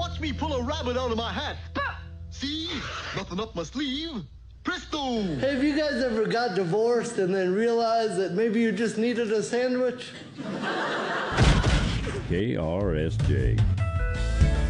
Watch me pull a rabbit out of my hat. See? Nothing up my sleeve. Presto! Hey, have you guys ever got divorced and then realized that maybe you just needed a sandwich? KRSJ.